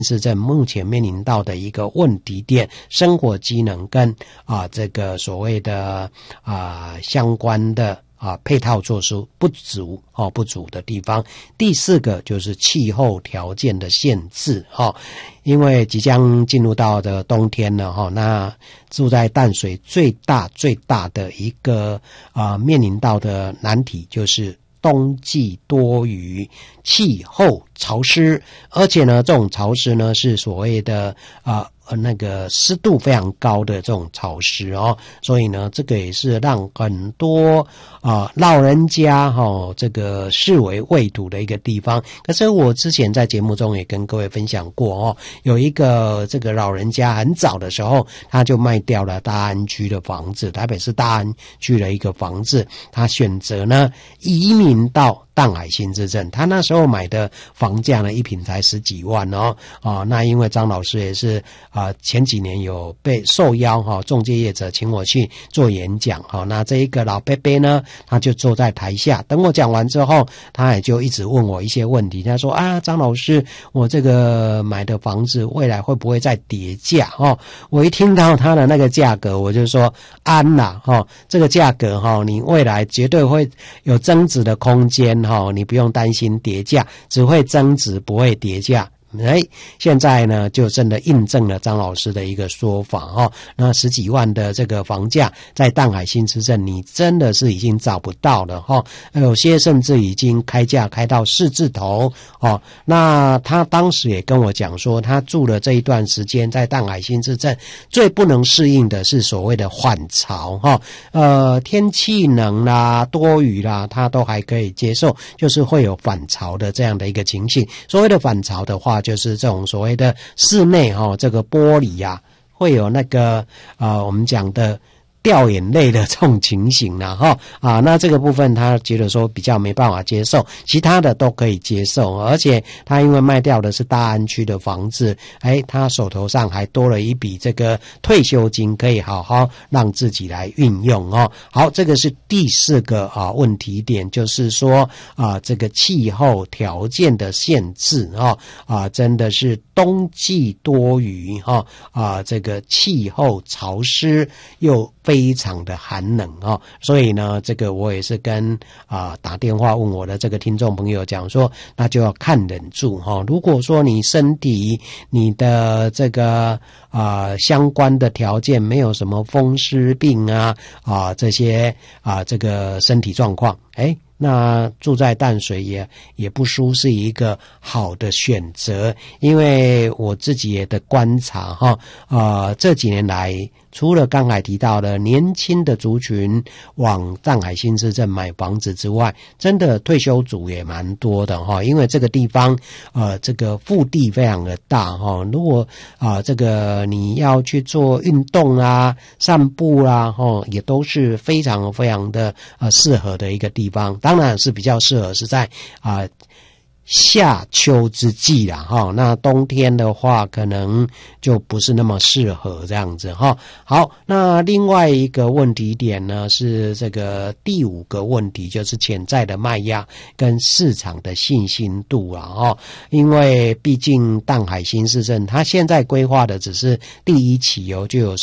市政目前面临到的一个问题点，生活机能跟这个所谓的相关的配套措施不足的地方。第四个就是气候条件的限制因为即将进入到的冬天了那住在淡水最大的一个面临到的难题就是冬季多雨，气候潮湿，而且呢这种潮湿呢是所谓的那个湿度非常高的这种潮湿所以呢这个也是让很多老人家这个视为畏途的一个地方。可是我之前在节目中也跟各位分享过有一个这个老人家很早的时候他就卖掉了大安区的房子，台北市大安区的一个房子，他选择呢移民到淡海新市镇。他那时候买的房价呢一坪才10几万那因为张老师也是前几年有被受邀仲介业者请我去做演讲那这一个老伯伯呢他就坐在台下，等我讲完之后他也就一直问我一些问题。他说张老师，我这个买的房子未来会不会再跌价我一听到他的那个价格我就说安啦这个价格你未来绝对会有增值的空间你不用担心跌价，只会增值不会跌价。现在呢就真的印证了张老师的一个说法那10几万的这个房价在淡海新市镇你真的是已经找不到了有些甚至已经开价开到4字头那他当时也跟我讲说，他住了这一段时间在淡海新市镇最不能适应的是所谓的缓潮天气冷啦多雨啦他都还可以接受，就是会有反潮的这样的一个情形。所谓的反潮的话就是这种所谓的室内这个玻璃会有那个我们讲的掉眼泪的这种情形那这个部分他觉得说比较没办法接受，其他的都可以接受。而且他因为卖掉的是大安区的房子他手头上还多了一笔这个退休金，可以好好让自己来运用好，这个是第4个问题点，就是说这个气候条件的限制真的是冬季多雨这个气候潮湿又非常的寒冷所以呢这个我也是跟打电话问我的这个听众朋友讲说，那就要看人住如果说你身体你的这个相关的条件没有什么风湿病这些这个身体状况那住在淡水也不输是一个好的选择。因为我自己也的观察这几年来除了刚才提到的年轻的族群往淡海新市镇买房子之外，真的退休族也蛮多的因为这个地方这个腹地非常的大如果这个你要去做运动散步也都是非常非常的适合的一个地方。当然是比较适合是在夏秋之际啦那冬天的话可能就不是那么适合这样子好，那另外一个问题点呢是这个第5个问题，就是潜在的卖压跟市场的信心度因为毕竟淡海新市镇它现在规划的只是第1期就有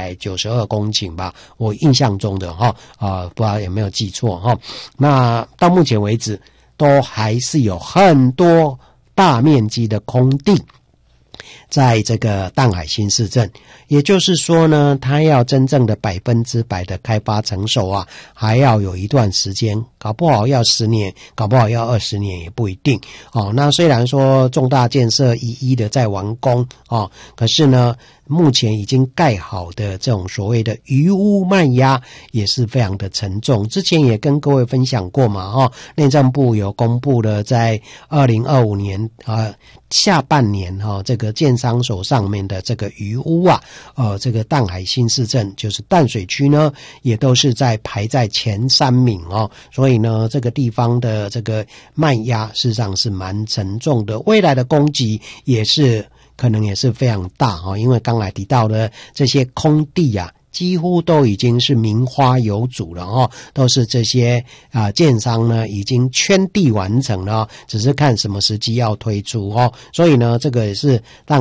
492公顷吧，我印象中的不知道有没有记错那到目前为止都还是有很多大面积的空地在这个淡海新市镇，也就是说呢它要真正的100%的开发成熟还要有一段时间，搞不好要10年，搞不好要20年也不一定那虽然说重大建设一一的在完工可是呢目前已经盖好的这种所谓的余屋卖压也是非常的沉重。之前也跟各位分享过嘛内政部有公布了在2025年下半年这个建商手上面的这个余屋这个淡海新市镇就是淡水区呢也都是排在前3名所以呢这个地方的这个卖压事实上是蛮沉重的，未来的供给可能也是非常大因为刚才提到的这些空地几乎都已经是名花有主了哦，都是这些建商呢已经圈地完成了，只是看什么时机要推出哦，所以呢这个也是让